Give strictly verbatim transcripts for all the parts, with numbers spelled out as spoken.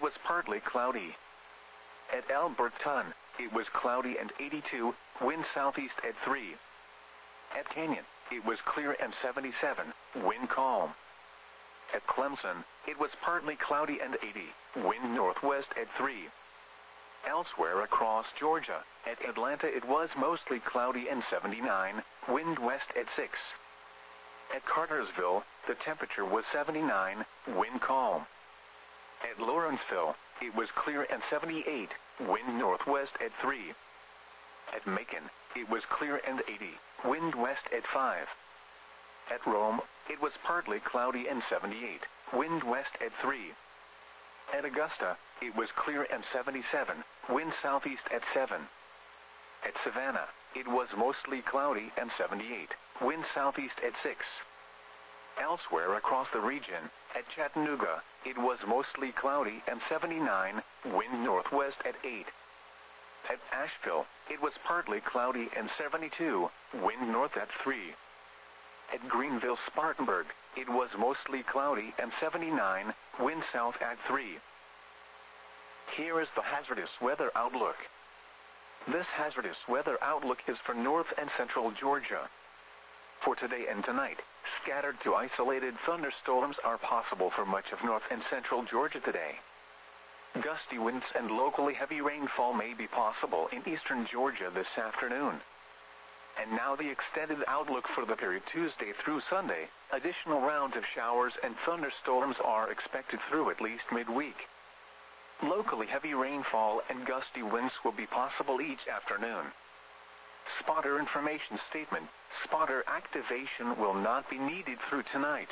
was partly cloudy. At Alberton, it was cloudy and eighty-two, wind southeast at three. At Canyon, it was clear and seventy-seven, wind calm. At Clemson, it was partly cloudy and eighty, wind northwest at three. Elsewhere across Georgia, at Atlanta it was mostly cloudy and seventy-nine, wind west at six. At Cartersville, the temperature was seventy-nine, wind calm. At Lawrenceville, it was clear and seventy-eight, wind northwest at three. At Macon, it was clear and eighty, wind west at five. At Rome, it was partly cloudy and seventy-eight, wind west at three. At Augusta, it was clear and seventy-seven, wind southeast at seven. At Savannah, it was mostly cloudy and seventy-eight, wind southeast at six. Elsewhere across the region, at Chattanooga, it was mostly cloudy and seventy-nine, wind northwest at eight. At Asheville, it was partly cloudy and seventy-two, wind north at three. At Greenville-Spartanburg, it was mostly cloudy and seventy-nine, wind south at three. Here is the hazardous weather outlook. This hazardous weather outlook is for north and central Georgia. For today and tonight, scattered to isolated thunderstorms are possible for much of north and central Georgia today. Gusty winds and locally heavy rainfall may be possible in eastern Georgia this afternoon. And now the extended outlook for the period Tuesday through Sunday. Additional rounds of showers and thunderstorms are expected through at least midweek. Locally heavy rainfall and gusty winds will be possible each afternoon. Spotter information statement. Spotter activation will not be needed through tonight.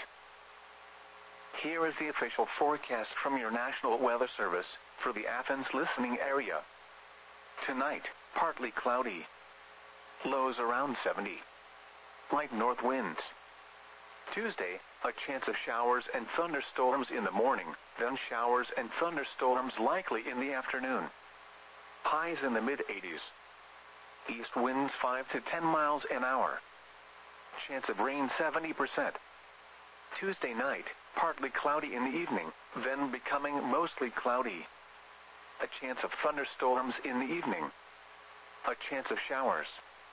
Here is the official forecast from your National Weather Service for the Athens listening area. Tonight, partly cloudy. Lows around seventy. Light north winds. Tuesday, a chance of showers and thunderstorms in the morning, then showers and thunderstorms likely in the afternoon. Highs in the mid eighties. East winds five to ten miles an hour. Chance of rain seventy percent. Tuesday night, partly cloudy in the evening, then becoming mostly cloudy. A chance of thunderstorms in the evening. A chance of showers.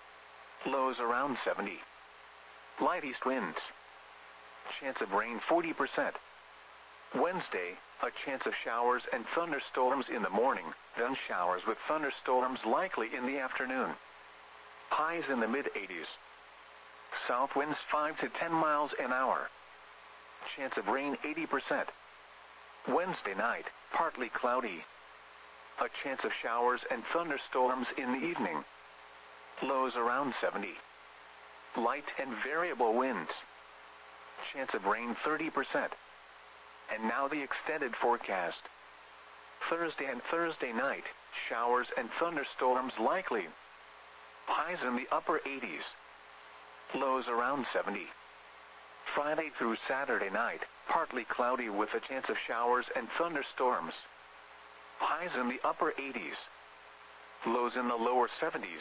Lows around seventy. Light east winds. Chance of rain forty percent. Wednesday, a chance of showers and thunderstorms in the morning, then showers with thunderstorms likely in the afternoon. Highs in the mid eighties. South winds five to ten miles an hour. Chance of rain eighty percent. Wednesday night, partly cloudy. A chance of showers and thunderstorms in the evening. Lows around seventy. Light and variable winds. Chance of rain thirty percent. And now the extended forecast. Thursday and Thursday night, showers and thunderstorms likely. Highs in the upper eighties. Lows around seventy. Friday through Saturday night, partly cloudy with a chance of showers and thunderstorms. Highs in the upper eighties. Lows in the lower seventies.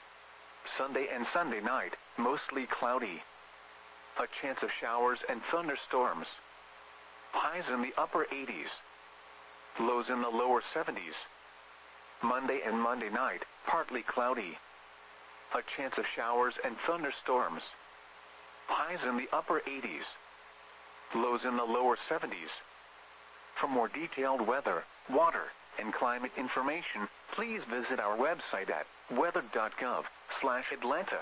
Sunday and Sunday night, mostly cloudy. A chance of showers and thunderstorms. Highs in the upper eighties. Lows in the lower seventies. Monday and Monday night, partly cloudy. A chance of showers and thunderstorms. Highs in the upper eighties. Lows in the lower seventies. For more detailed weather, water, and climate information, please visit our website at weather dot gov slash Atlanta.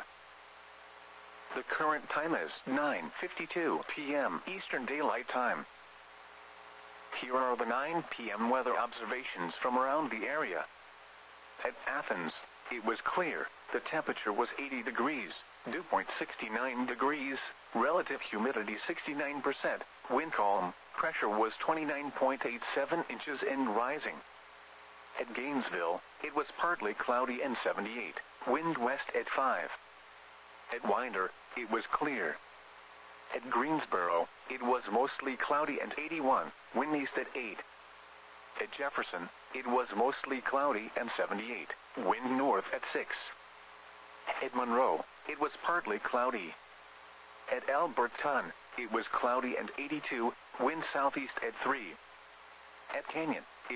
The current time is nine fifty-two p m Eastern Daylight Time. Here are the nine p m weather observations from around the area. At Athens, it was clear. The temperature was eighty degrees, dew point sixty-nine degrees, relative humidity sixty-nine percent, wind calm, pressure was twenty-nine point eight seven inches and rising. At Gainesville, it was partly cloudy and seventy-eight, wind west at five. At Winder, it was clear. At Greensboro, it was mostly cloudy and eighty-one, wind east at eight. At Jefferson, it was mostly cloudy and seventy-eight, wind north at six. At Monroe, it was partly cloudy. At Alberton, it was cloudy and eighty-two, wind southeast at three. At Canyon,